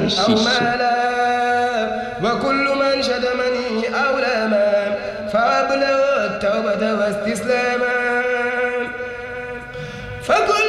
أو مالا وكل من شتمني أو لاما فأبلغ التوبة واستسلاما